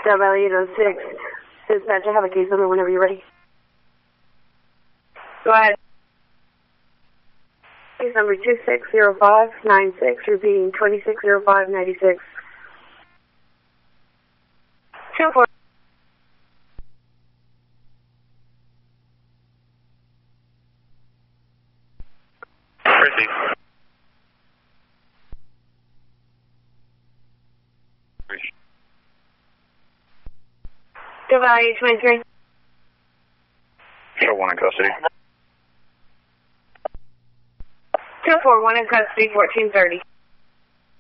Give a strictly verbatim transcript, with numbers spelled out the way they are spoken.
Double eight oh six. Dispatch, I have a case number whenever you're ready. Go ahead. Case number two six zero five nine six, repeating two six zero five nine six. two four. Receive. Double eight twenty-three. Show one in custody. two four one in custody, fourteen thirty.